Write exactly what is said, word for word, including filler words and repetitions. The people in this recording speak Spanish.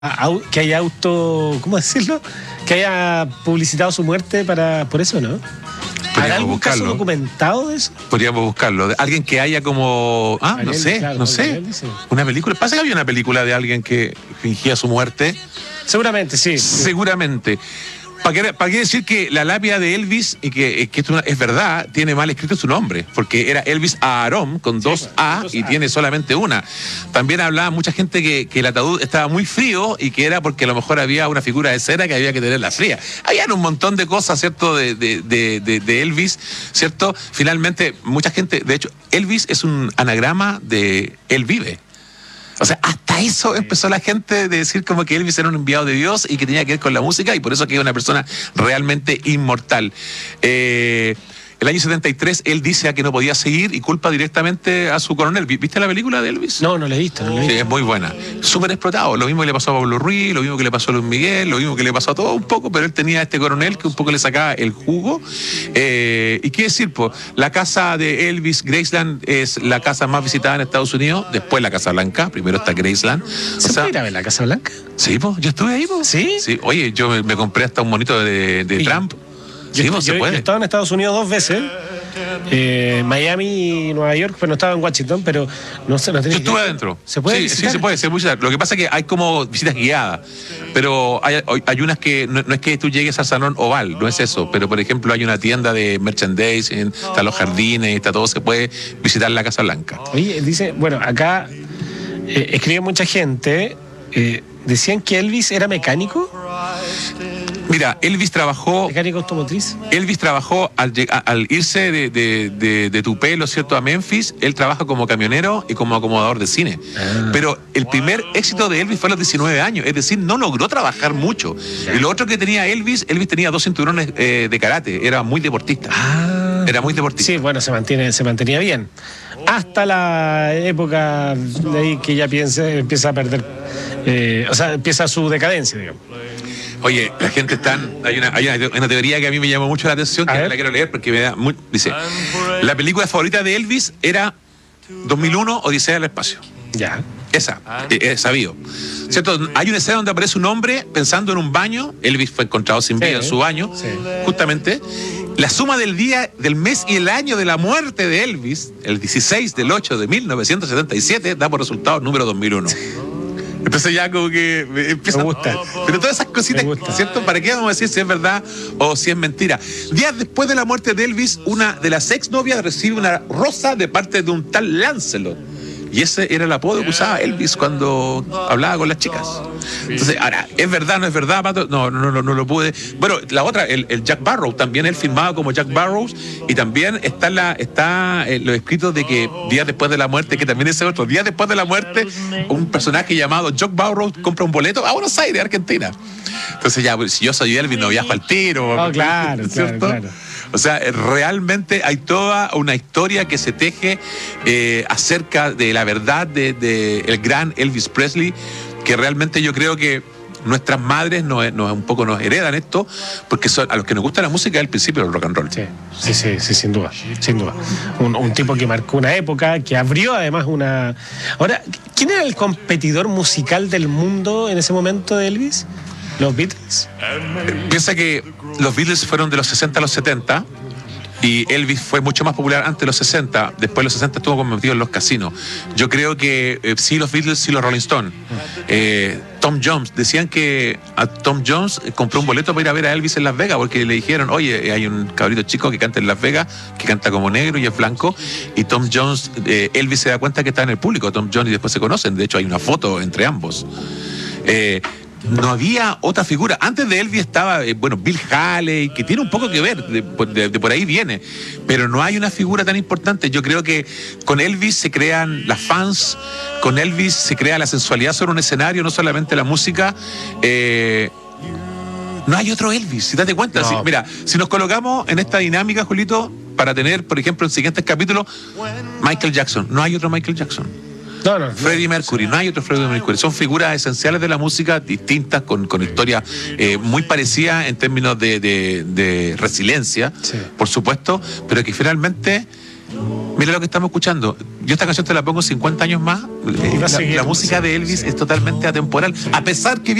que haya auto, ¿cómo decirlo? Que haya publicitado su muerte para por eso, ¿no? ¿Habrá algún caso documentado de eso? Podríamos buscarlo. Alguien que haya como... Ah, no sé, claro, no sé. Una película. Pasa que había una película de alguien que fingía su muerte. Seguramente, sí. Seguramente. ¿Para qué, ¿Para qué decir que la lápida de Elvis, y que, que esto es verdad, tiene mal escrito su nombre? Porque era Elvis Aaron, con dos sí, A, dos y A. Tiene solamente una. También hablaba mucha gente que, que el ataúd estaba muy frío y que era porque a lo mejor había una figura de cera que había que tenerla fría. Habían un montón de cosas, ¿cierto?, de, de, de, de, de Elvis, ¿cierto? Finalmente, mucha gente... De hecho, Elvis es un anagrama de Él vive. O sea, hasta eso empezó la gente de decir como que Elvis era un enviado de Dios y que tenía que ver con la música, y por eso que era una persona realmente inmortal. Eh, el año setenta y tres él dice a que no podía seguir y culpa directamente a su coronel. ¿Viste la película de Elvis? No, no la he visto. No la he visto. Sí, es muy buena. Súper explotado. Lo mismo que le pasó a Pablo Ruiz, lo mismo que le pasó a Luis Miguel, lo mismo que le pasó a todo un poco, pero él tenía a este coronel que un poco le sacaba el jugo. Eh, ¿Y qué decir? Pues, la casa de Elvis, Graceland, es la casa más visitada en Estados Unidos, después la Casa Blanca, primero está Graceland. ¿Se o sea, puede ir a ver la Casa Blanca? Sí, pues, yo estuve ahí, pues. ¿Sí? Sí. Oye, yo me, me compré hasta un monito de, de Trump. Yo, sí, yo, se puede. Yo he estado en Estados Unidos dos veces, eh, Miami y Nueva York, pero no estaba en Washington, pero no sé. No yo estuve que... adentro. ¿Se puede sí, visitar? Sí, se puede, se puede visitar. Lo que pasa es que hay como visitas guiadas, pero hay, hay unas que no, no es que tú llegues al salón oval, no es eso, pero por ejemplo hay una tienda de merchandising, están los jardines, está todo, se puede visitar la Casa Blanca. Oye, dice, bueno, acá eh, escribe mucha gente, eh, decían que Elvis era mecánico. Mira, Elvis trabajó... ¿Mecánico automotriz? Elvis trabajó, al, al irse de, de, de, de Tupelo, ¿cierto?, a Memphis, él trabaja como camionero y como acomodador de cine. Ah. Pero el primer éxito de Elvis fue a los diecinueve años, es decir, no logró trabajar mucho. Y lo otro que tenía Elvis, Elvis tenía dos cinturones eh, de karate, era muy deportista. Ah. Era muy deportista. Sí, bueno, se, mantiene, se mantenía bien. Hasta la época de ahí que ya piensa, empieza a perder, eh, o sea, empieza su decadencia, digamos. Oye, la gente está... Hay una, hay una, una teoría que a mí me llamó mucho la atención, que la quiero leer porque me da... Muy, dice, la película favorita de Elvis era dos mil uno, Odisea del Espacio. Ya. Esa, es sabido. ¿Cierto? Hay una escena donde aparece un hombre pensando en un baño. Elvis fue encontrado sin vida sí, en su baño, sí. Justamente. La suma del día, del mes y el año de la muerte de Elvis, el dieciséis del ocho de mil novecientos setenta y siete, da por resultado el número dos mil uno. Entonces ya como que empieza me gusta. Pero todas esas cositas, ¿cierto? ¿Para qué vamos a decir si es verdad o si es mentira? Días después de la muerte de Elvis, una de las exnovias recibe una rosa de parte de un tal Lancelot. Y ese era el apodo que usaba Elvis cuando hablaba con las chicas. Entonces, ahora, ¿es verdad o no es verdad, Pato? No, no, no, no lo pude. Bueno, la otra, el, el Jack Barrow, también él firmaba como Jack Barrows, y también está, la, está eh, los escritos de que días después de la muerte, que también ese otro, días después de la muerte, un personaje llamado Jack Barrows compra un boleto a Buenos Aires, Argentina. Entonces ya, si yo soy Elvis, no viajo al tiro. Oh, claro, claro, claro. O sea, realmente hay toda una historia que se teje eh, acerca de la verdad de, de el gran Elvis Presley, que realmente yo creo que nuestras madres nos, nos, un poco nos heredan esto, porque son, a los que nos gusta la música es el principio del rock and roll. Sí, sí, sí, sí, sin duda, sin duda. Un, un tipo que marcó una época, que abrió además una... Ahora, ¿quién era el competidor musical del mundo en ese momento de Elvis? ¿Los Beatles? Piensa que los Beatles fueron de los sesenta a los setenta y Elvis fue mucho más popular antes de los sesenta. Después de los sesenta estuvo convertido en los casinos. Yo creo que eh, sí los Beatles, sí los Rolling Stones. Eh, Tom Jones, decían que a Tom Jones compró un boleto para ir a ver a Elvis en Las Vegas porque le dijeron, oye, hay un cabrito chico que canta en Las Vegas, que canta como negro y es blanco, y Tom Jones, eh, Elvis se da cuenta que está en el público, Tom Jones, y después se conocen. De hecho hay una foto entre ambos. Eh, No había otra figura. Antes de Elvis estaba, eh, bueno, Bill Haley, que tiene un poco que ver, de, de, de por ahí viene, pero no hay una figura tan importante. Yo creo que con Elvis se crean las fans, con Elvis se crea la sensualidad sobre un escenario, no solamente la música. Eh, no hay otro Elvis, si te das cuenta. No. Si, mira, si nos colocamos en esta dinámica, Julito, para tener, por ejemplo, en siguientes capítulos, Michael Jackson, no hay otro Michael Jackson. No, no, Freddie Mercury, no hay otro Freddie Mercury. Son figuras esenciales de la música, distintas, con, con historias eh, muy parecidas en términos de, de, de resiliencia, sí. Por supuesto, pero que finalmente Mira lo que estamos escuchando. Yo esta canción te la pongo cincuenta años más. Y va a La, seguir, la música sí, de Elvis sí. es totalmente atemporal. A pesar que